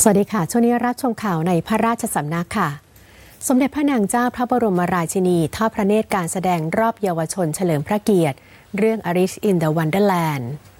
สวัสดีค่ะช่วงนี้รับชมข่าวในพระราชสำนักค่ะสมเด็จพระนางเจ้าพระบรมราชินีทอดพระเนตรการแสดงรอบเยาวชนเฉลิมพระเกียรติเรื่อง Alice in the Wonderland